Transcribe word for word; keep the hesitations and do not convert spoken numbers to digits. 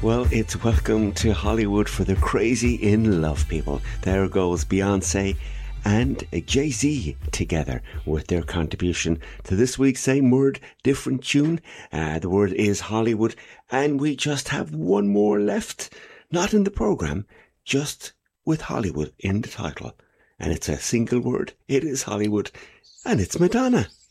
Well, it's Welcome to Hollywood for the crazy in love people. There goes Beyonce and Jay-Z together with their contribution to this week's Same Word, Different Tune. Uh, the word is Hollywood, and we just have one more left. Not in the programme, just with Hollywood in the title. And it's a single word. It is Hollywood, and it's Madonna.